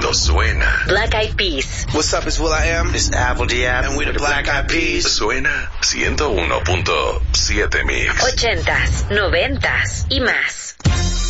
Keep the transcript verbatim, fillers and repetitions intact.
cuando suena. Black Eyed Peas. What's up, it's Will I Am. It's Apple Diab. And we're the Black Eyed Peas. Suena ciento uno punto siete Mix. Ochentas, noventas y más.